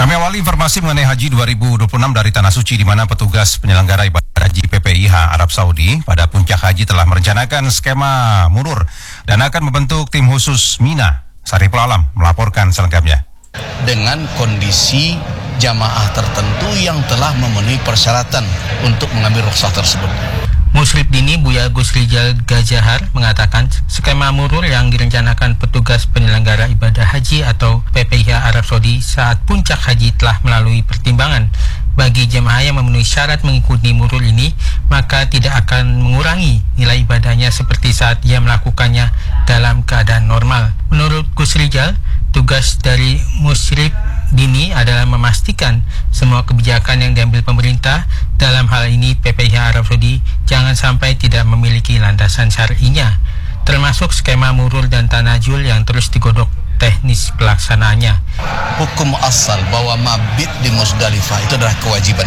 Kami awali informasi mengenai Haji 2026 dari Tanah Suci, di mana petugas penyelenggara ibadah haji PPIH Arab Saudi pada puncak haji telah merencanakan skema murur dan akan membentuk tim khusus Mina. Sariful Alam melaporkan selengkapnya. Dengan kondisi jamaah tertentu yang telah memenuhi persyaratan untuk mengambil rukhsah tersebut. Musrif Dini Buya Gus Rijal Gajahar mengatakan skema murur yang direncanakan petugas penyelenggara ibadah haji atau PPIH Arab Saudi saat puncak haji telah melalui pertimbangan. Bagi jemaah yang memenuhi syarat mengikuti murur ini, maka tidak akan mengurangi nilai ibadahnya seperti saat ia melakukannya dalam keadaan normal. Menurut Gus Rijal, tugas dari Musrif Dini adalah memastikan semua kebijakan yang diambil pemerintah, dalam hal ini PPIH Arab Saudi, jangan sampai tidak memiliki landasan syar'inya, termasuk skema murur dan tanajul yang terus digodok teknis pelaksanaannya. Hukum asal bahwa mabit di Musdalifah itu adalah kewajiban.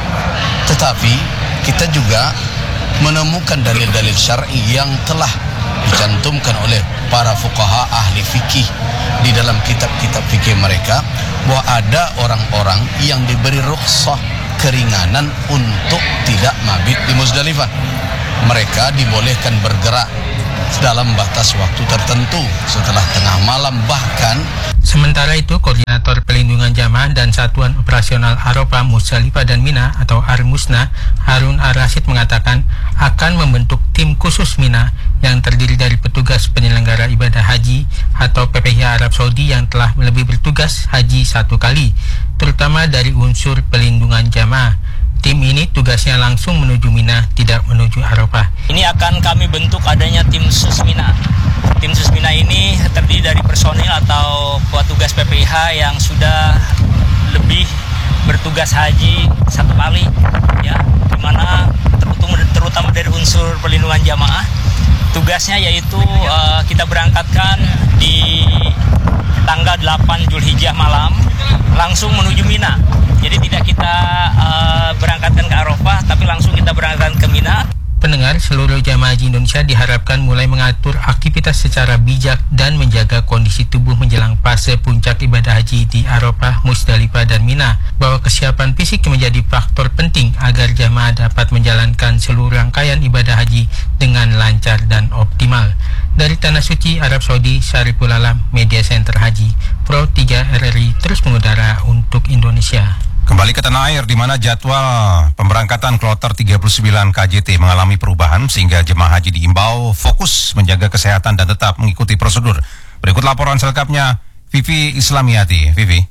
Tetapi kita juga menemukan dalil-dalil syar'i yang telah dicantumkan oleh para fuqaha ahli fikih di dalam kitab-kitab fikih mereka, bahwa ada orang-orang yang diberi rukhsah keringanan untuk tidak mabit di Musdalifah. Mereka dibolehkan bergerak dalam batas waktu tertentu setelah tengah malam bahkan. Sementara itu, Koordinator Pelindungan Jamaah dan Satuan Operasional Arafah, Musdalifah dan Mina atau ARMUSNA, Harun Ar-Rasyid mengatakan akan membentuk tim khusus Mina yang terdiri dari petugas penyelenggara ibadah haji atau PPIH Arab Saudi yang telah lebih bertugas haji satu kali, terutama dari unsur pelindungan jamaah. Tim ini tugasnya langsung menuju Mina, tidak menuju Arafah. Ini akan kami bentuk adanya tim Susmina. Tim Susmina ini terdiri dari personil atau petugas PPIH yang sudah lebih bertugas haji satu kali, ya, di mana terutama dari unsur pelindungan jamaah. Tugasnya yaitu kita berangkatkan di tanggal 8 Zulhijjah malam langsung menuju Mina. Jadi tidak kita berangkatkan ke Arafah, tapi langsung kita berangkatkan ke Mina. Pendengar, seluruh jamaah haji Indonesia diharapkan mulai mengatur aktivitas secara bijak dan menjaga kondisi tubuh menjelang fase puncak ibadah haji di Arafah, Musdalifah, dan Mina. Bahwa kesiapan fisik menjadi faktor penting agar jamaah dapat menjalankan seluruh rangkaian ibadah haji dengan lancar dan optimal. Dari Tanah Suci, Arab Saudi, Sariful Alam, Media Center Haji, Pro 3 RRI terus mengudara untuk Indonesia. Kembali ke tanah air, di mana jadwal pemberangkatan kloter 39 KJT mengalami perubahan sehingga jemaah haji diimbau fokus menjaga kesehatan dan tetap mengikuti prosedur. Berikut laporan selengkapnya, Vivi Islamiati. Vivi.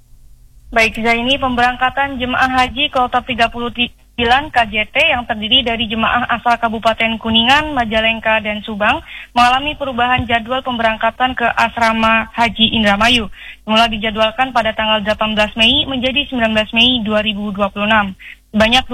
Baik, Zaini, pemberangkatan jemaah haji kloter 39 KJT yang terdiri dari jemaah asal Kabupaten Kuningan, Majalengka, dan Subang mengalami perubahan jadwal pemberangkatan ke Asrama Haji Indramayu. Semula dijadwalkan pada tanggal 18 Mei menjadi 19 Mei 2026. Sebanyak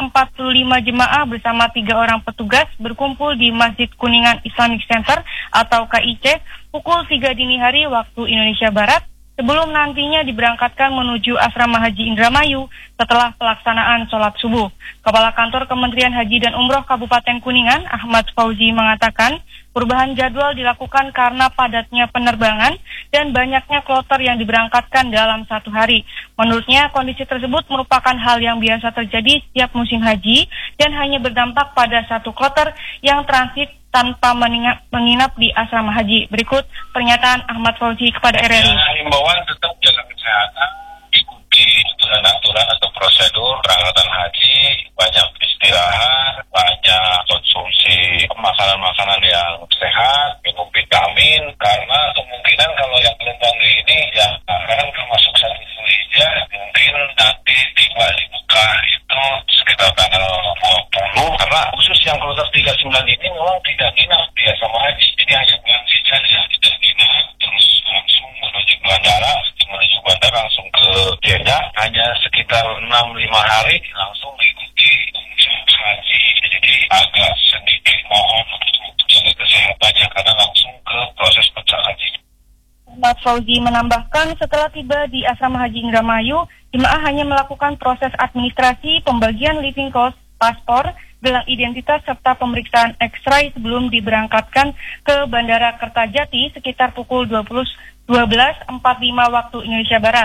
245 jemaah bersama 3 orang petugas berkumpul di Masjid Kuningan Islamic Center atau KIC pukul 3 dini hari waktu Indonesia Barat, sebelum nantinya diberangkatkan menuju Asrama Haji Indramayu setelah pelaksanaan sholat subuh. Kepala Kantor Kementerian Haji dan Umroh Kabupaten Kuningan, Ahmad Fauzi, mengatakan perubahan jadwal dilakukan karena padatnya penerbangan dan banyaknya kloter yang diberangkatkan dalam satu hari. Menurutnya, kondisi tersebut merupakan hal yang biasa terjadi setiap musim haji dan hanya berdampak pada satu kloter yang transit tanpa menginap di asrama haji. Berikut pernyataan Ahmad Fauzi kepada RRI. Himbauan tetap jaga kesehatan, ikuti aturan atau prosedur perangkatan haji, banyak istirahat, banyak konsumsi makanan-makanan yang sehat, minum vitamin, karena kemungkinan kalau yang gelombang ini ya sekarang termasuk 1 Zulhijjah, mungkin nanti tiba di Mekah itu sekitar tanggal 20, karena khusus yang kloter 39 ini memang tidak nginap di asrama haji, jadi hanya transit saja, tidak nginap, terus langsung menuju bandara langsung ke Jeddah, hanya sekitar 6-5 hari langsung mengikuti haji. Jadi agak sedikit mohon untuk jaga kesehatannya karena langsung ke proses puncak haji. Ahmad Fauzi menambahkan setelah tiba di Asrama Haji Indramayu, jemaah hanya melakukan proses administrasi, pembagian living cost, paspor, gelang identitas serta pemeriksaan X-ray sebelum diberangkatkan ke Bandara Kertajati sekitar pukul 12.45 waktu Indonesia Barat.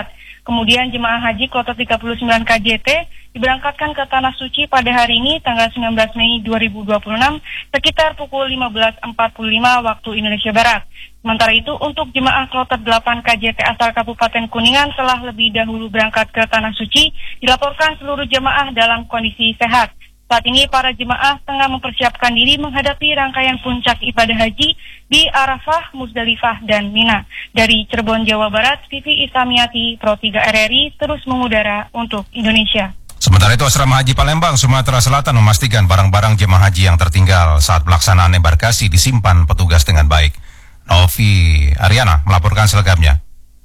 Kemudian jemaah haji kloter 39 KJT diberangkatkan ke Tanah Suci pada hari ini tanggal 19 Mei 2026 sekitar pukul 15.45 waktu Indonesia Barat. Sementara itu untuk jemaah kloter 8 KJT asal Kabupaten Kuningan telah lebih dahulu berangkat ke Tanah Suci, dilaporkan seluruh jemaah dalam kondisi sehat. Saat ini para jemaah tengah mempersiapkan diri menghadapi rangkaian puncak ibadah haji di Arafah, Musdalifah, dan Mina. Dari Cirebon, Jawa Barat, Vivi Isamiati, Pro 3 RRI, terus mengudara untuk Indonesia. Sementara itu Asrama Haji Palembang, Sumatera Selatan memastikan barang-barang jemaah haji yang tertinggal saat pelaksanaan embarkasi disimpan petugas dengan baik. Nova Ariana melaporkan selengkapnya.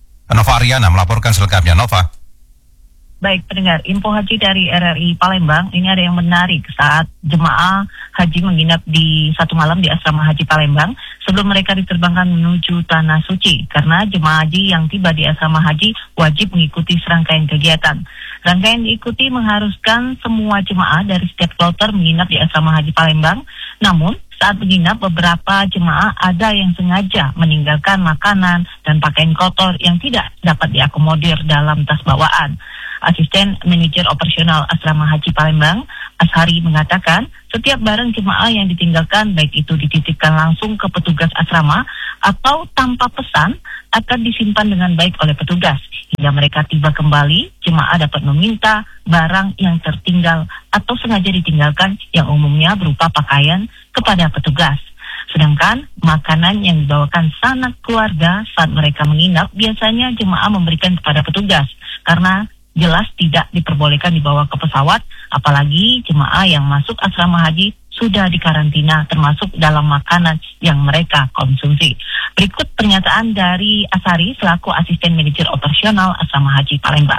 Nova. Baik pendengar, info haji dari RRI Palembang, ini ada yang menarik saat jemaah haji menginap di satu malam di Asrama Haji Palembang sebelum mereka diterbangkan menuju Tanah Suci, karena jemaah haji yang tiba di Asrama Haji wajib mengikuti serangkaian kegiatan. Rangkaian diikuti mengharuskan semua jemaah dari setiap kloter menginap di Asrama Haji Palembang, namun saat menginap beberapa jemaah ada yang sengaja meninggalkan makanan dan pakaian kotor yang tidak dapat diakomodir dalam tas bawaan. Asisten Manajer Operasional Asrama Haji Palembang, Ashari, mengatakan setiap barang jemaah yang ditinggalkan, baik itu dititipkan langsung ke petugas asrama atau tanpa pesan, akan disimpan dengan baik oleh petugas. Hingga mereka tiba kembali, jemaah dapat meminta barang yang tertinggal atau sengaja ditinggalkan yang umumnya berupa pakaian kepada petugas. Sedangkan makanan yang dibawakan sanak keluarga saat mereka menginap biasanya jemaah memberikan kepada petugas, karena jelas tidak diperbolehkan dibawa ke pesawat, apalagi jemaah yang masuk asrama haji sudah dikarantina termasuk dalam makanan yang mereka konsumsi. Berikut pernyataan dari Asari selaku Asisten Manajer Operasional Asrama Haji Palembang.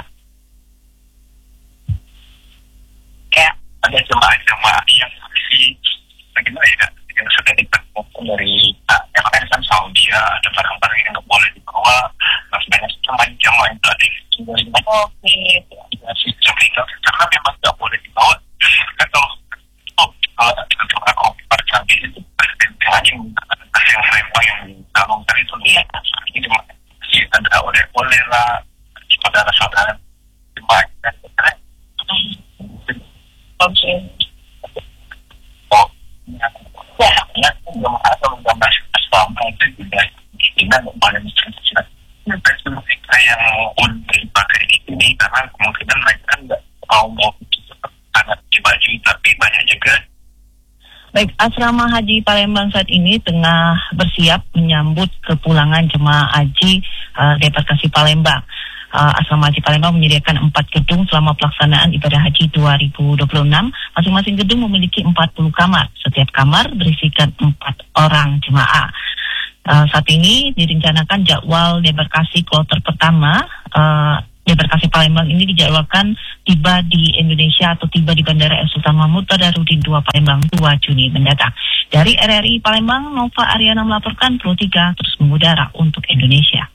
Ya, ada jemaah-jemaah yang masih bagaimana ya, yang sudah ditemukan dari yang kan Saudi ya, ada barang-barang yang nggak boleh dibawa, sebenarnya jemaah itu ada dari sistem legal karena memang nggak boleh dibawa. Kan kalau percaya itu hanya yang rema yang ditanongkan itu lihat ini masih ada oleh-oleh lah saudara-saudara jemaah dan jemaah kalau gambar selama itu juga kita boleh menceritakan mereka yang udah dipakai ini karena kemungkinan mereka nggak mau sangat baju, tapi banyak juga. Baik, Asrama Haji Palembang saat ini tengah bersiap menyambut kepulangan jemaah haji debarkasi Palembang. Asrama Haji Palembang menyediakan 4 gedung selama pelaksanaan ibadah haji 2026. Masing-masing gedung memiliki 40 kamar. Setiap kamar berisikan 4 orang jemaah. Saat ini direncanakan jadwal debarkasi kloter pertama debarkasi Palembang ini dijadwalkan tiba di Indonesia atau tiba di Bandara Sultan Mahmud Badarudin 2 Palembang 2 Juni mendatang. Dari RRI Palembang, Nova Ariana melaporkan Pro 3 terus mengudara untuk Indonesia.